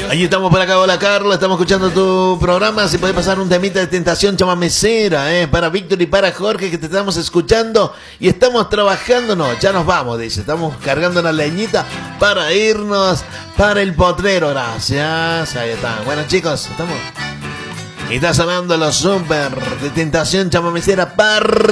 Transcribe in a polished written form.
Ahí estamos por acá, hola Carlos, estamos escuchando tu programa. Si puede pasar un temita de Tentación chamamecera, para Víctor y para Jorge, que te estamos escuchando y estamos trabajando. No, ya nos vamos, dice. Estamos cargando una leñita para irnos para el potrero. Gracias, ahí está. Bueno chicos, estamos. Y está sonando los super de Tentación chamamecera para